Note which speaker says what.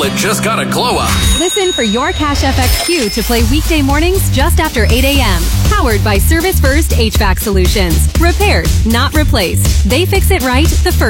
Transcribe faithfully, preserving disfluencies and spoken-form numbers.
Speaker 1: wallet just got a glow up.
Speaker 2: Listen for your Cash F X Q to play weekday mornings just after eight a.m. Powered by Service First H V A C Solutions. Repaired, not replaced. They fix it right the first